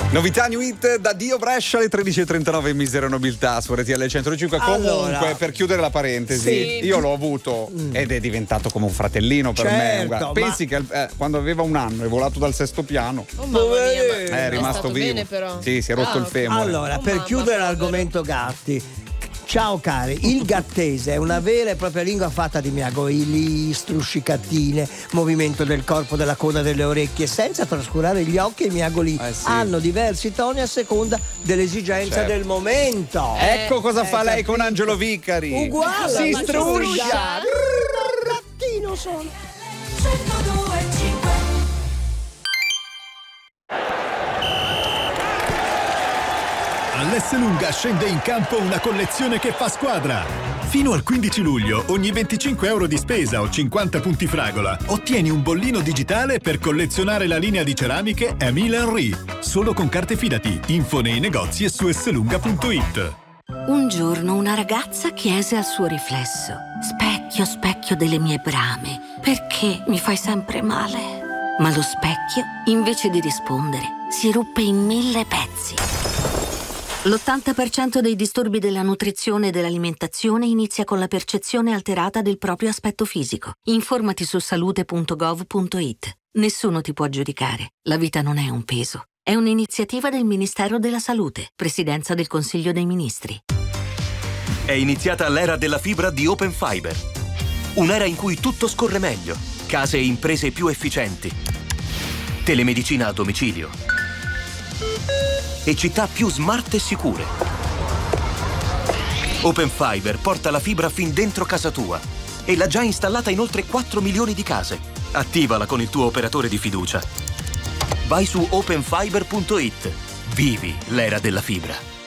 Novità New Hit da Dio Brescia alle 13.39 in Misera Nobiltà su RTL 105. Allora, comunque, per chiudere la parentesi, sì. io l'ho avuto ed è diventato come un fratellino per me. Guarda, pensi che quando aveva 1 anno è volato dal 6º piano. Oh mamma mia, ma è rimasto stato vivo. bene, però. Sì, si è rotto il femore. Allora, per chiudere l'argomento gatti, ciao cari, il gattese è una vera e propria lingua fatta di miagoli, struscicattine, movimento del corpo, della coda, delle orecchie, senza trascurare gli occhi. I miagoli sì. hanno diversi toni a seconda dell'esigenza del momento. Ecco cosa fa lei con Angelo Vicari. Uguale, si ma struscia. Gattino sono. All'Esselunga scende in campo una collezione che fa squadra. Fino al 15 luglio, ogni 25 euro di spesa o 50 punti fragola, ottieni un bollino digitale per collezionare la linea di ceramiche Emile Henry. Solo con carte Fidati. Info nei negozi e su esselunga.it. Un giorno una ragazza chiese al suo riflesso: specchio, specchio delle mie brame, perché mi fai sempre male? Ma lo specchio, invece di rispondere, si ruppe in 1000 pezzi. L'80% dei disturbi della nutrizione e dell'alimentazione inizia con la percezione alterata del proprio aspetto fisico. Informati su salute.gov.it. Nessuno ti può giudicare. La vita non è un peso. È un'iniziativa del Ministero della Salute, Presidenza del Consiglio dei Ministri. È iniziata l'era della fibra di Open Fiber. Un'era in cui tutto scorre meglio. Case e imprese più efficienti. Telemedicina a domicilio. E città più smart e sicure. Open Fiber porta la fibra fin dentro casa tua e l'ha già installata in oltre 4 milioni di case. Attivala con il tuo operatore di fiducia. Vai su openfiber.it. Vivi l'era della fibra.